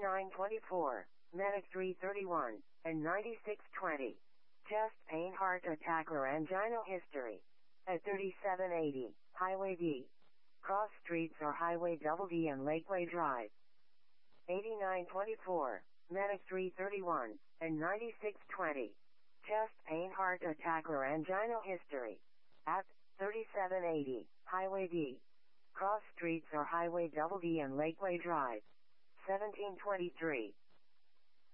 8924, Medic 331, and 9620. Chest pain, heart attack, or angina history. At 3780, Highway D. Cross Streets or Highway Double D and Lakeway Drive. 8924, Medic 331, and 9620. Chest pain, heart attack, or angina history. At 3780, Highway D. Cross Streets or Highway Double D and Lakeway Drive. 1723.